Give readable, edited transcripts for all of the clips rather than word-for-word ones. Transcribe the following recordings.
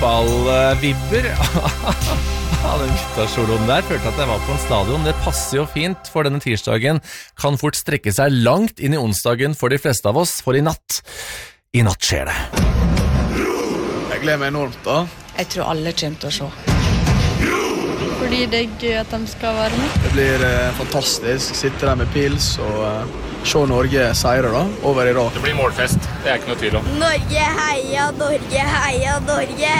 fotballvibber av den gittasoloen der. Følte at jeg var på en stadion. Det passer jo fint, for denne tirsdagen kan fort strekke seg langt inn i onsdagen for de fleste av oss, for i natt skjer det. Jeg gleder meg enormt da. Jeg tror alle kommer til å se. Fordi det gøy at de skal være med. Det blir fantastisk. Sitte der med pils og se Norge seire da, over Irak. Det blir målfest, det ikke noe tvil om. Norge, heia Norge, heia Norge!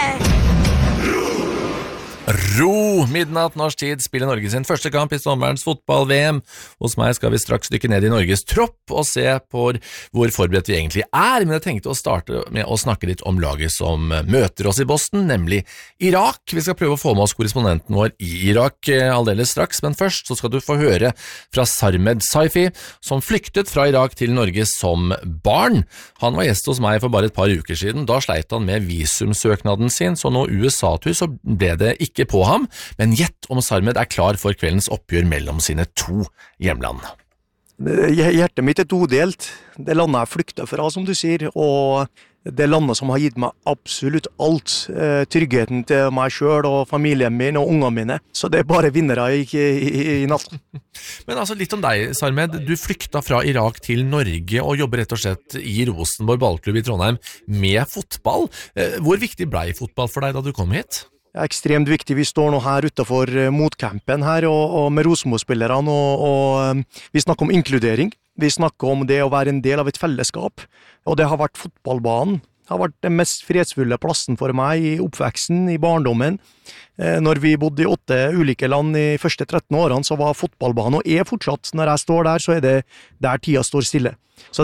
Ro! Midnatt norsk tid spiller Norge sin første kamp i sommerens fotball-VM. Hos meg skal vi straks dykke ned i Norges tropp og se på hvor forberedt vi egentlig er, men jeg tenkte å starte med å snakke litt om laget som møter oss i Boston, nemlig Irak. Vi skal prøve å få med oss korrespondenten vår i Irak aldeles straks, men først så skal du få høre fra Sarmed Saifi, som flyktet fra Irak til Norge som barn. Han var gjest hos meg for bare et par uker siden. Da sleit han med visumsøknaden sin, så nå USA-tur så ble det ikke på ham, men gjett om Sarmed er klar for kveldens oppgjør mellom sine to hjemland. Hjertet mitt er todelt. Det landet jeg flyktet fra, som du sier, og det landet som har gitt meg absolutt alt. Tryggheten til meg selv og familien min og ungene mine. Så det er bare vinnere i natt. Men altså litt om deg, Sarmed. Du flykta fra Irak til Norge og jobber rett og slett i Rosenborg ballklubb i Trondheim med fotball. Hvor viktig ble fotball for deg da du kom hit? Det er ekstremt viktig. Vi står nå her utenfor motcampen her og med Rosenborg-spillerne, og vi snakker om inkludering. Vi snakker om det å være en del av et fellesskap, og det har vært fotballbanen. Det har vært den mest fredsfulle plassen for meg i oppveksten, i barndommen. Når vi bodde i 8 ulike land i første 13 årene, så var fotballbanen, og fortsatt, når jeg står der, så er det der tida står stille. Så